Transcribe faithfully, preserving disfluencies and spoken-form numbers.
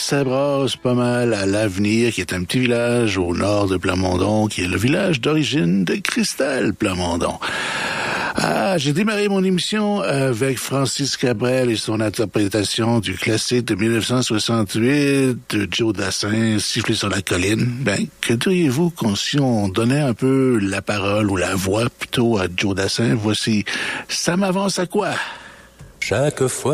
Ça brasse pas mal à l'Avenir, qui est un petit village au nord de Plamondon, qui est le village d'origine de Christelle Plamondon. Ah, j'ai démarré mon émission avec Francis Cabrel et son interprétation du classique de dix-neuf cent soixante-huit de Joe Dassin, Siffler sur la colline. Ben, que diriez-vous qu'on, si on donnait un peu la parole ou la voix plutôt à Joe Dassin? Voici « Ça m'avance à quoi? » Chaque fois